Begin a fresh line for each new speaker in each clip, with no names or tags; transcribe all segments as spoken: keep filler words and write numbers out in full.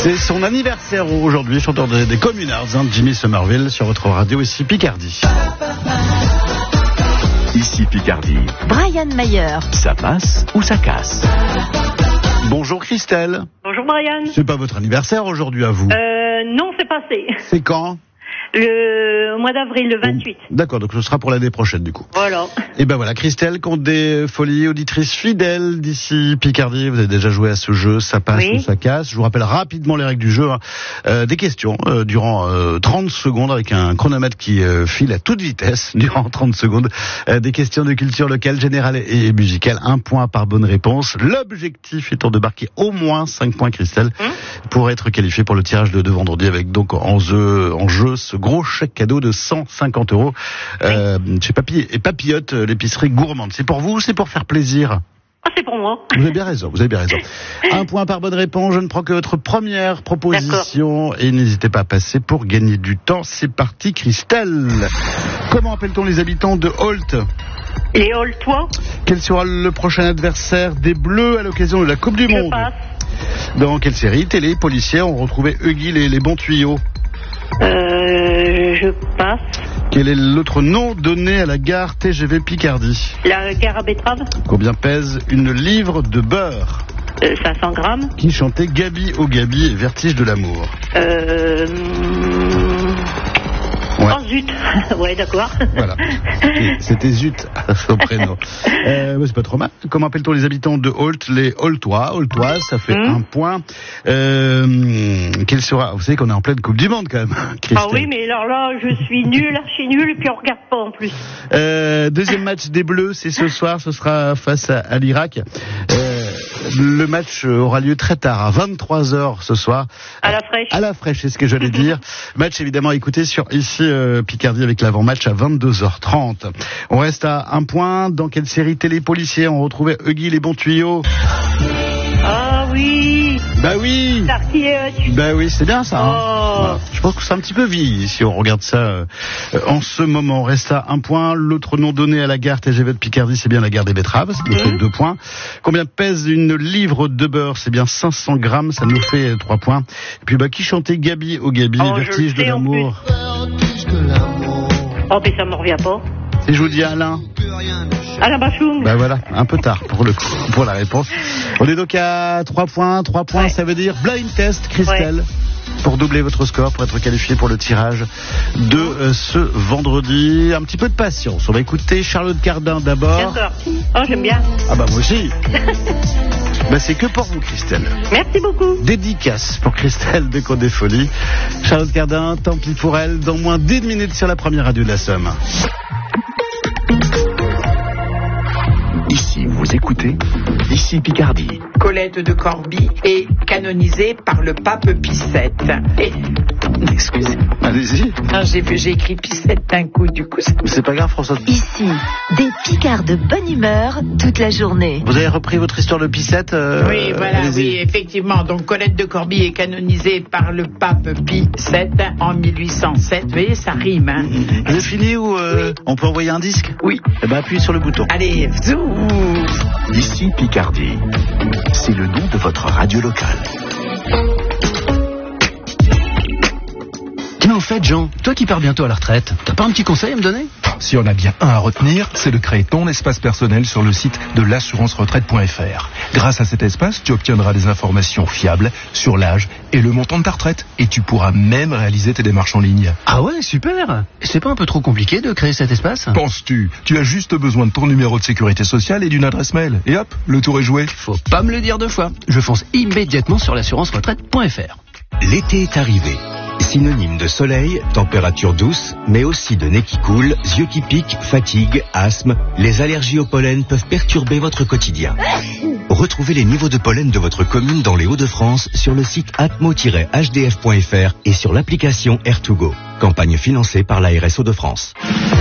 C'est son anniversaire aujourd'hui, chanteur des, des Communards, hein, Jimmy Somerville, sur votre radio ici Picardie.
Ici Picardie.
Brian Mayer.
Ça passe ou ça casse?
Bonjour Christelle.
Bonjour Brian.
C'est pas votre anniversaire aujourd'hui à vous?
Euh, non, c'est passé.
C'est quand?
Le au mois d'avril, le vingt-huit.
D'accord, donc ce sera pour l'année prochaine du coup.
Voilà.
Et ben voilà, Christelle, compte des folies, auditrices fidèles d'ici Picardie. Vous avez déjà joué à ce jeu, ça passe
oui.
ou ça casse. Je vous rappelle rapidement les règles du jeu. Hein. Euh, des questions euh, durant euh, trente secondes avec un chronomètre qui euh, file à toute vitesse durant trente secondes. Euh, des questions de culture locale, générale et, et musicale. Un point par bonne réponse. L'objectif étant de marquer au moins cinq points, Christelle, hum. pour être qualifié pour le tirage de, de vendredi avec donc en jeu, en jeu ce gros chèque cadeau de cent cinquante euros euh, oui. chez Papy et Papillote, l'épicerie gourmande. C'est pour vous ou c'est pour faire plaisir?
Ah, c'est pour moi.
Vous avez bien raison, vous avez bien raison. Un point par bonne réponse, je ne prends que votre première proposition. D'accord. Et n'hésitez pas à passer pour gagner du temps. C'est parti, Christelle. Comment appelle-t-on les habitants de Holt?
Les Holtois.
Quel sera le prochain adversaire des Bleus à l'occasion de la Coupe du
je
Monde?
passe.
Dans quelle série télé policière on retrouvait Huggy les, les bons tuyaux?
Euh, je passe.
Quel est l'autre nom donné à la gare T G V Picardie?
La gare à Betterave. Combien
pèse une livre de beurre?
euh, cinq cents grammes.
Qui chantait Gabi au Gabi et Vertige de l'amour?
Euh... Ouais. Oh zut. Ouais, d'accord.
Voilà. C'était Zut son prénom. Euh, c'est pas trop mal. Comment appelle-t-on les habitants de Holt? Les Holtois. Holtoises, ça fait mmh. un point. Euh, quel sera... Vous savez qu'on est en pleine Coupe du Monde quand même, Christelle.
Ah oui, mais alors là, je suis nulle, archi nulle, et puis on regarde pas en plus.
Euh, deuxième match des Bleus, c'est ce soir. Ce sera face à, à l'Irak. Euh, le match aura lieu très tard, à vingt-trois heures ce soir.
À la fraîche.
À la fraîche, c'est ce que j'allais dire. Match évidemment écouté sur ici euh, Picardie avec l'avant-match à vingt-deux heures trente. On reste à un point. Dans quelle série télé policière on retrouvait Huggy les bons tuyaux?
Ah oui.
Bah oui.
Darky et Hutch.
Bah oui, c'est bien ça. Hein.
Oh.
Voilà. Je pense que c'est un petit peu vieilli si on regarde ça euh, en ce moment. On reste à un point. L'autre nom donné à la gare T G V de Picardie, c'est bien la gare des Betteraves. Ça nous fait deux points. Combien pèse une livre de beurre? C'est bien cinq cents grammes. Ça nous fait trois points. Et puis bah qui chantait Gabi au Gabi,
oh,
Vertige de l'amour?
Oh mais ça me revient pas.
Si je vous dis Alain.
Alain Bachung.
Ben voilà, un peu tard pour le coup, pour la réponse. On est donc à trois points. trois points, ouais. Ça veut dire blind test, Christelle. Ouais. Pour doubler votre score, pour être qualifié pour le tirage de euh, ce vendredi. Un petit peu de patience. On va écouter Charlotte Cardin d'abord.
D'accord. Oh, j'aime bien.
Ah bah moi aussi. Bah c'est que pour vous, Christelle.
Merci beaucoup.
Dédicace pour Christelle de Côte des Folies. Charlotte Cardin, tant pis pour elle, dans moins d'une minute sur la première radio de la Somme.
Ici, vous écoutez, ici Picardie.
Colette de Corbie est canonisée par le pape Pie sept. Et... Excusez.
Allez-y.
Non, j'ai vu, j'ai écrit Pie sept d'un coup, du coup. Ça...
C'est pas grave, François.
Ici, des Picards de bonne humeur toute la journée.
Vous avez repris votre histoire de Pie sept euh,
Oui, voilà,
allez-y.
Oui, effectivement. Donc, Colette de Corbie est canonisée par le pape Pie sept en mille huit cent sept. Vous voyez, ça rime, hein.
Vous avez fini ou euh,
oui.
On peut envoyer un disque?
Oui.
Eh ben, appuyez sur le bouton.
Allez, zou.
Ici Picardie. C'est le nom de votre radio locale.
Tiens, au fait, Jean, toi qui pars bientôt à la retraite, t'as pas un petit conseil à me donner?
Si on a bien un à retenir, c'est de créer ton espace personnel sur le site de l'assurance retraite point f r. Grâce à cet espace, tu obtiendras des informations fiables sur l'âge et le montant de ta retraite. Et tu pourras même réaliser tes démarches en ligne.
Ah ouais, super! C'est pas un peu trop compliqué de créer cet espace?
Penses-tu? Tu as juste besoin de ton numéro de sécurité sociale et d'une adresse mail. Et hop, le tour est joué.
Faut pas me le dire deux fois. Je fonce immédiatement sur l'assurance retraite point f r.
L'été est arrivé. Synonyme de soleil, température douce, mais aussi de nez qui coule, yeux qui piquent, fatigue, asthme. Les allergies au pollen peuvent perturber votre quotidien. Retrouvez les niveaux de pollen de votre commune dans les Hauts-de-France sur le site atmo tiret h d f point f r et sur l'application Air to Go. Campagne financée par l'A R S Hauts-de-France.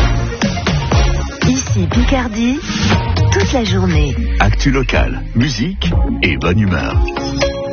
Ici Picardie, toute la journée.
Actu locale, musique et bonne humeur.